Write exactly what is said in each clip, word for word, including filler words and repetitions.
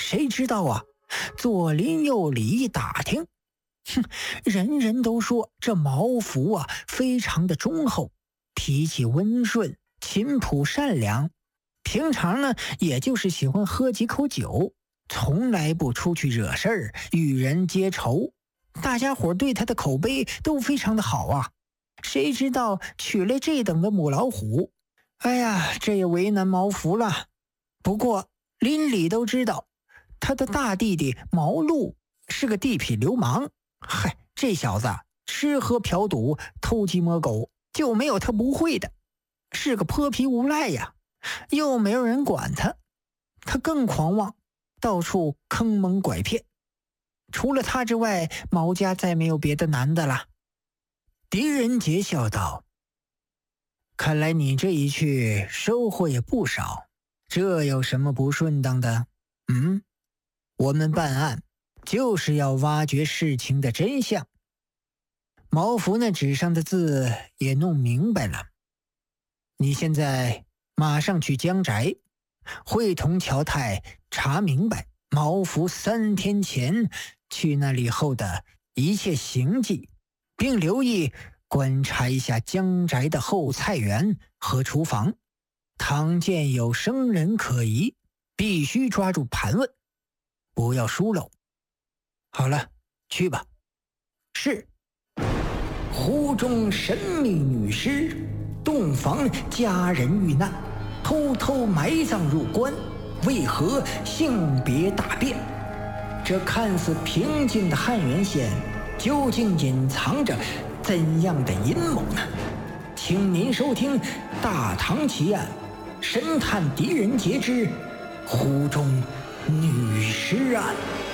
谁知道啊，左邻右里一打听，哼，人人都说这毛福啊非常的忠厚，脾气温顺，勤朴善良，平常呢也就是喜欢喝几口酒，从来不出去惹事儿，与人结仇。大家伙对他的口碑都非常的好啊。谁知道娶了这等的母老虎，哎呀，这也为难毛福了。不过邻里都知道，他的大弟弟毛路是个地痞流氓。嗨，这小子吃喝嫖赌偷鸡摸狗，就没有他不会的，是个泼皮无赖呀，又没有人管他。他更狂妄，到处坑蒙拐骗。除了他之外，毛家再没有别的男的了。狄仁杰笑道：看来你这一去收获也不少，这有什么不顺当的？嗯，我们办案就是要挖掘事情的真相。毛福那纸上的字也弄明白了。你现在马上去江宅，会同乔太查明白毛福三天前去那里后的一切行迹，并留意观察一下江宅的后菜园和厨房，倘见有生人可疑，必须抓住盘问，不要疏漏。好了，去吧。是。湖中神秘女尸，洞房佳人遇难，偷偷埋葬入棺，为何性别大变？这看似平静的汉源县，究竟隐藏着怎样的阴谋呢？请您收听《大唐奇案》，神探狄仁杰之湖中女尸案。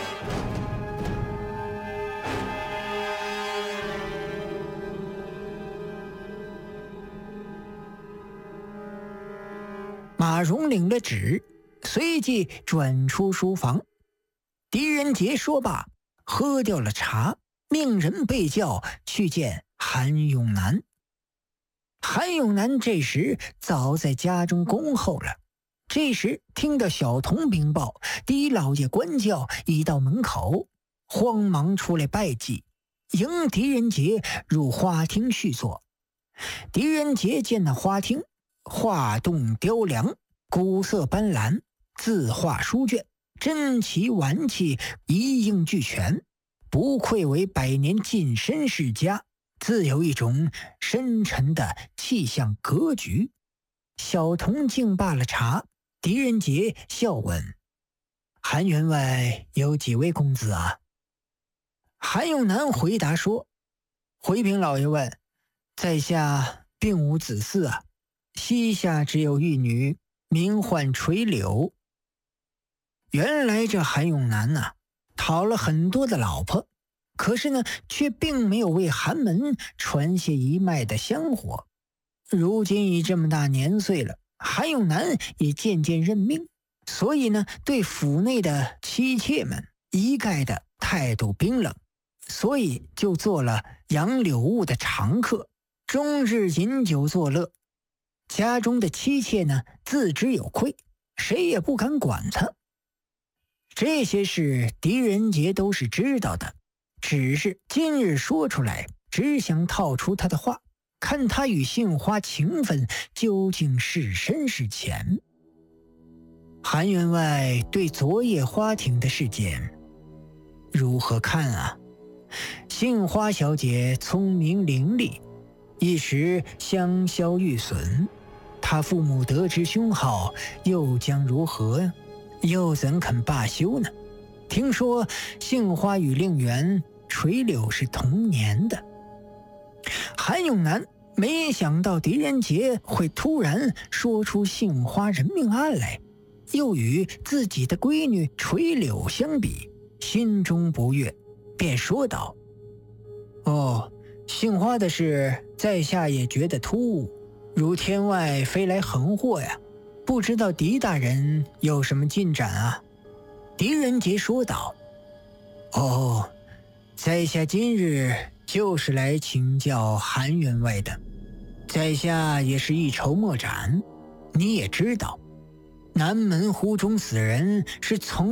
马荣领了旨，随即转出书房。狄仁杰说罢，喝掉了茶，命人被叫去见韩永南。韩永南这时早在家中恭候了。这时听到小童禀报狄老爷官轿已到门口，慌忙出来拜祭，迎狄仁杰入花厅叙坐。狄仁杰见那花厅画栋雕梁，古色斑斓，字画书卷，珍奇玩器一应俱全，不愧为百年近身世家，自有一种深沉的气象格局。小童敬罢了茶，狄仁杰笑问：韩员外有几位公子啊？韩永南回答说：回禀老爷问，在下并无子嗣啊，膝下只有一女，名唤垂柳。原来这韩永南呐、啊，讨了很多的老婆，可是呢，却并没有为韩门传下一脉的香火。如今已这么大年岁了，韩永南也渐渐认命，所以呢，对府内的妻妾们一概的态度冰冷，所以就做了杨柳坞的常客，终日饮酒作乐。家中的妻妾呢，自知有愧，谁也不敢管他。这些事狄仁杰都是知道的，只是今日说出来，只想套出他的话，看他与杏花情分究竟是深是浅。韩员外对昨夜花厅的事件如何看啊？杏花小姐聪明伶俐，一时香消玉损，她父母得知凶好，又将如何？又怎肯罢休呢？听说杏花与令媛垂柳是同年的。韩永南没想到狄仁杰会突然说出杏花人命案来，又与自己的闺女垂柳相比，心中不悦，便说道：哦，杏花的事在下也觉得突兀，如天外飞来横祸呀，不知道狄大人有什么进展啊？狄仁杰说道：哦，在下今日就是来请教韩员外的，在下也是一筹莫展。你也知道，南门湖中死人是从